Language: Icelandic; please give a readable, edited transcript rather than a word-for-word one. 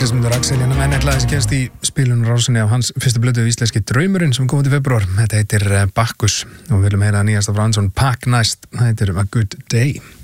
Kristmundur Axel en ætlaði þessi gerst í spilun rásinni af hans fyrstu blötu íslenski Draumurinn sem kom út í febrúar. Þetta heitir Bakkus og við viljum heyra nýjasta frá Anson Pak næst. Það heitir A Good Day.